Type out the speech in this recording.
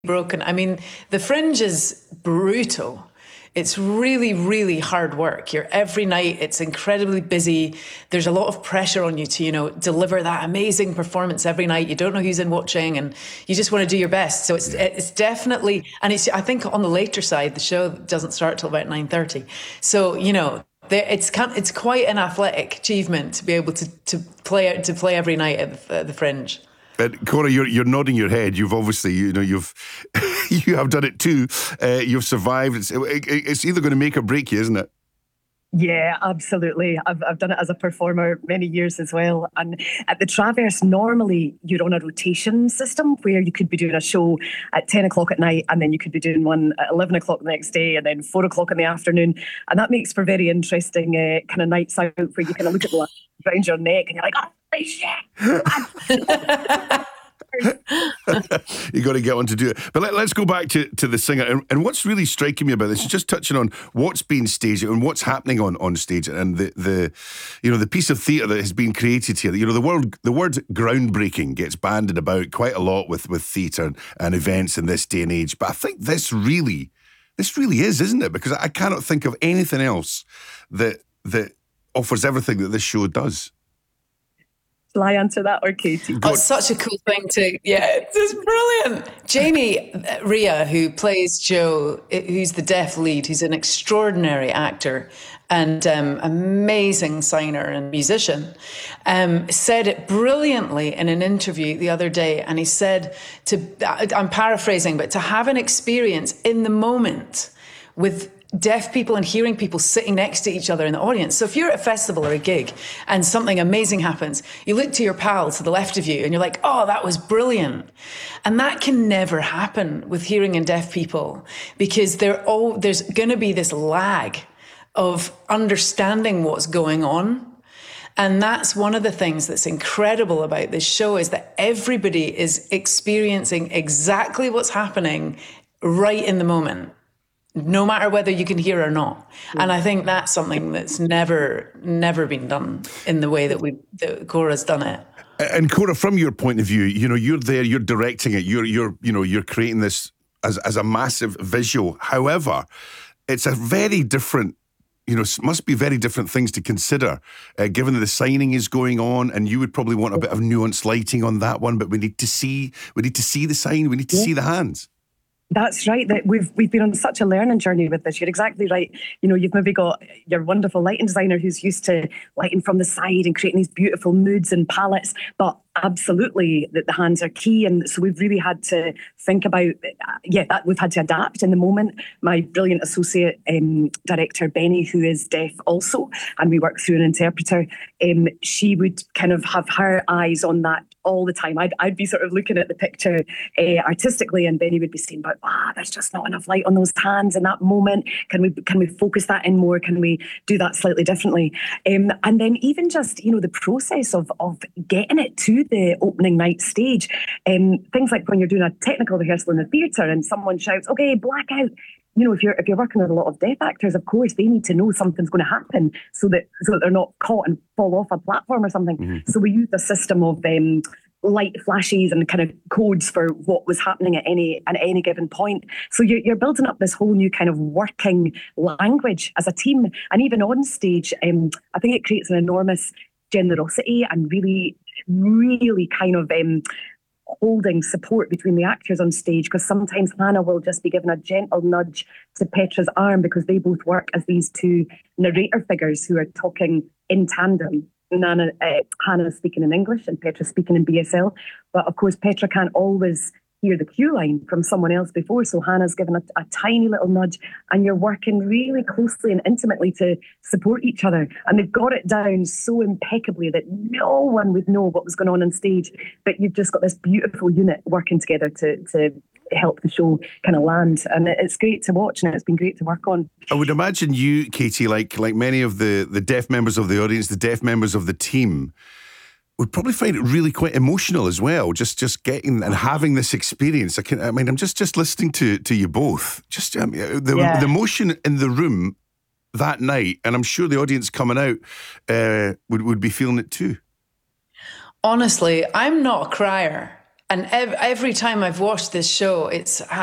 broken. I mean, the Fringe is brutal. It's really, really hard work. You're every night. It's incredibly busy. There's a lot of pressure on you to, deliver that amazing performance every night. You don't know who's in watching, and you just want to do your best. So it's definitely, and I think on the later side, the show doesn't start till about 9:30. So it's quite an athletic achievement to be able to play every night at the Fringe. Cora, you're nodding your head. You've obviously, you've you have done it too. You've survived. It's either going to make or break you, isn't it? Yeah, absolutely. I've done it as a performer many years as well. And at the Traverse, normally you're on a rotation system where you could be doing a show at 10 o'clock at night, and then you could be doing one at 11 o'clock the next day, and then 4 o'clock in the afternoon. And that makes for very interesting kind of nights out where you kind of look at the around your neck and you're like, holy shit. You got to get on to do it. But let's go back to the singer. And what's really striking me about this is just touching on what's being staged and what's happening on stage, and the piece of theatre that has been created here. The word groundbreaking gets bandied about quite a lot with theatre and events in this day and age. But I think this really is, isn't it? Because I cannot think of anything else that offers everything that this show does. Shall I answer that, or Katie? Oh, it's such a cool thing it's just brilliant. Jamie Rhea, who plays Joe, who's the deaf lead, who's an extraordinary actor and amazing signer and musician, said it brilliantly in an interview the other day. And he said, I'm paraphrasing, but to have an experience in the moment with deaf people and hearing people sitting next to each other in the audience. So if you're at a festival or a gig and something amazing happens, you look to your pal to the left of you and you're like, oh, that was brilliant. And that can never happen with hearing and deaf people, because there's going to be this lag of understanding what's going on. And that's one of the things that's incredible about this show, is that everybody is experiencing exactly what's happening right in the moment, no matter whether you can hear or not. And I think that's something that's never been done in the way that Cora's done it. And Cora, from your point of view, you're there, you're directing it, you're creating this as a massive visual. However, it's a very different, must be very different things to consider, given that the signing is going on, and you would probably want a bit of nuanced lighting on that one. But we need to see the sign, we need to see the hands. That's right. That we've been on such a learning journey with this. You're exactly right. You've maybe got your wonderful lighting designer who's used to lighting from the side and creating these beautiful moods and palettes, but absolutely that the hands are key. And so we've really had to think about, that we've had to adapt in the moment. My brilliant associate director, Benny, who is deaf also, and we work through an interpreter, she would kind of have her eyes on that all the time. I'd be sort of looking at the picture artistically, and Benny would be saying, but there's just not enough light on those hands in that moment. Can we focus that in more? Can we do that slightly differently? And then even just, the process of getting it to the opening night stage, things like when you're doing a technical rehearsal in the theatre and someone shouts, okay, blackout. If you're working with a lot of deaf actors, of course, they need to know something's going to happen so that they're not caught and fall off a platform or something. Mm-hmm. So we used a system of light flashes and kind of codes for what was happening at any given point. So you're building up this whole new kind of working language as a team. And even on stage, I think it creates an enormous generosity and really, really kind of holding support between the actors on stage, because sometimes Hannah will just be given a gentle nudge to Petra's arm because they both work as these two narrator figures who are talking in tandem. Hannah speaking in English and Petra speaking in BSL. But of course, Petra can't always hear the cue line from someone else before. So Hannah's given a tiny little nudge, and you're working really closely and intimately to support each other. And they've got it down so impeccably that no one would know what was going on stage. But you've just got this beautiful unit working together to help the show kind of land. And it's great to watch, and it's been great to work on. I would imagine you, Katie, like many of the deaf members of the audience, the deaf members of the team, would probably find it really quite emotional as well, just getting and having this experience. I'm just listening to you both. Just the emotion in the room that night, and I'm sure the audience coming out would be feeling it too. Honestly, I'm not a crier. And every time I've watched this show, it's